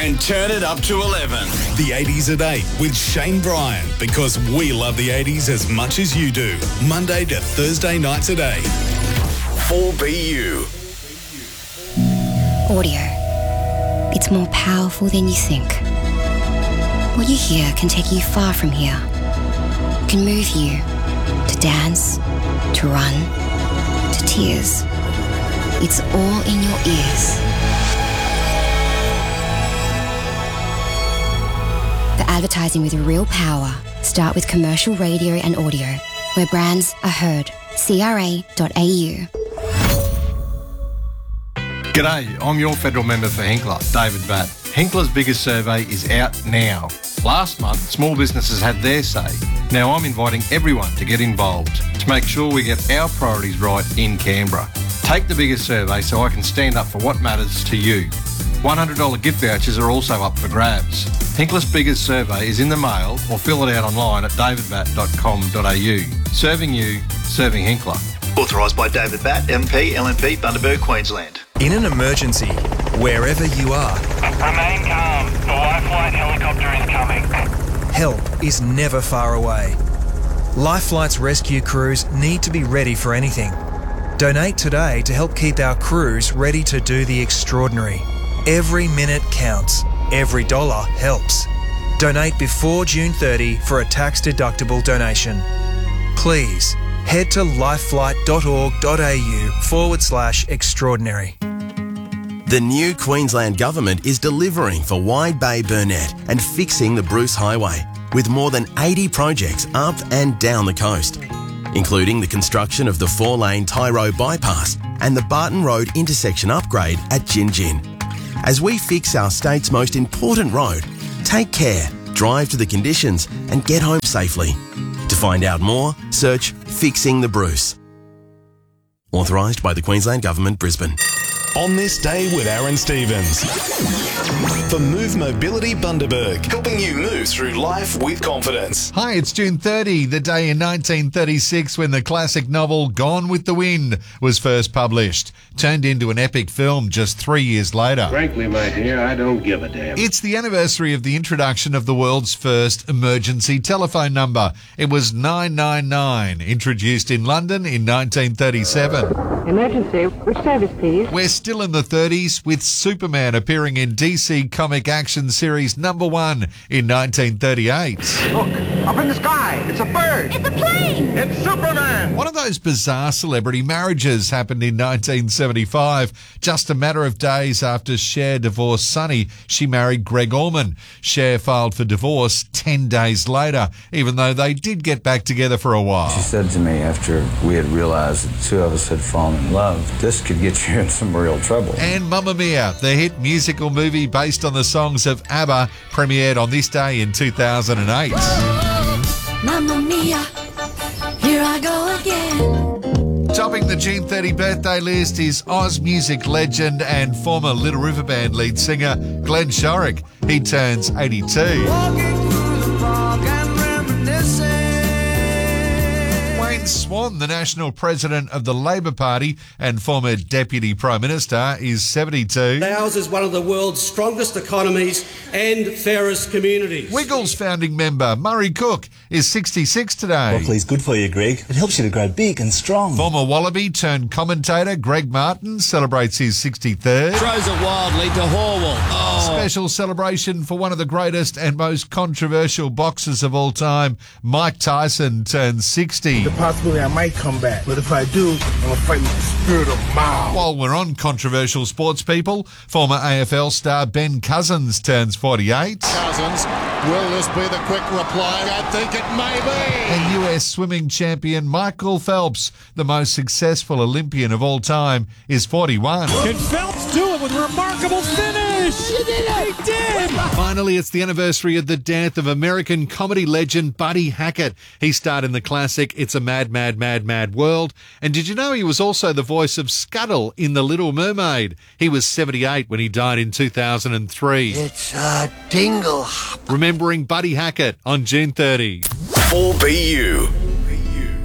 and turn it up to 11. The 80s at 8 with Shane Bryan, because we love the 80s as much as you do. Monday to Thursday nights at 8. 4BU. Audio. It's more powerful than you think. What you hear can take you far from here. Can move you to dance, to run, to tears. It's all in your ears. The advertising with real power. Start with commercial radio and audio, where brands are heard. CRA.au. G'day, I'm your federal member for Hinkler, David Batt. Hinkler's biggest survey is out now. Last month, small businesses had their say. Now I'm inviting everyone to get involved to make sure we get our priorities right in Canberra. Take the biggest survey so I can stand up for what matters to you. $100 gift vouchers are also up for grabs. Hinkler's biggest survey is in the mail or fill it out online at davidbatt.com.au. Serving you, serving Hinkler. Authorised by David Batt, MP, LNP, Bundaberg, Queensland. In an emergency, wherever you are, remain calm. The Lifelight helicopter is coming. help is never far away. Lifelight's rescue crews need to be ready for anything. Donate today to help keep our crews ready to do the extraordinary. Every minute counts. Every dollar helps. Donate before June 30 for a tax-deductible donation. Please head to lifelight.org.au/extraordinary. The new Queensland Government is delivering for Wide Bay Burnett and fixing the Bruce Highway, with more than 80 projects up and down the coast, including the construction of the 4-lane Tyro bypass and the Barton Road intersection upgrade at Gin Gin. As we fix our state's most important road, take care, drive to the conditions and get home safely. To find out more, search Fixing the Bruce. Authorised by the Queensland Government, Brisbane. On this day with Aaron Stevens. For Move Mobility Bundaberg, helping you move through life with confidence. Hi, it's June 30, the day in 1936 when the classic novel Gone with the Wind was first published, turned into an epic film just 3 years later. Frankly, my dear, I don't give a damn. It's the anniversary of the introduction of the world's first emergency telephone number. It was 999, introduced in London in 1937. Emergency, which service, please? We're still in the 30s with Superman appearing in DC Comic Action Series #1 in 1938. Look, up in the sky, it's a bird. It's a plane. It's Superman. One of those bizarre celebrity marriages happened in 1975. Just a matter of days after Cher divorced Sonny, she married Greg Allman. Cher filed for divorce 10 days later, even though they did get back together for a while. She said to me after we had realized the two of us had fallen in love, this could get you in some real trouble. And Mamma Mia, the hit musical movie based on the songs of ABBA, premiered on this day in 2008. Mamma Mia, here I go again. Topping the June 30 birthday list is Oz music legend and former Little River Band lead singer Glenn Shorrock. He turns 82. Wayne Swan, the national president of the Labor Party and former deputy prime minister, is 72. Ours is one of the world's strongest economies and fairest communities. Wiggles founding member Murray Cook is 66 today. Broccoli's good for you, Greg. It helps you to grow big and strong. Former Wallaby turned commentator Greg Martin celebrates his 63rd. Throws it wildly to Horwell. Special celebration for one of the greatest and most controversial boxers of all time. Mike Tyson turns 60. The possibility I might come back, but if I do, I'm going to fight with the spirit of Mao. While we're on controversial sports people, former AFL star Ben Cousins turns 48. Cousins, will this be the quick reply? I think it may be. And US swimming champion Michael Phelps, the most successful Olympian of all time, is 41. Can Phelps do it with a remarkable finish? He did it! He did! Finally, it's the anniversary of the death of American comedy legend Buddy Hackett. He starred in the classic It's a Mad, Mad, Mad, Mad World. And did you know he was also the voice of Scuttle in The Little Mermaid? He was 78 when he died in 2003. It's a dingle. Remembering Buddy Hackett on June 30. 4BU.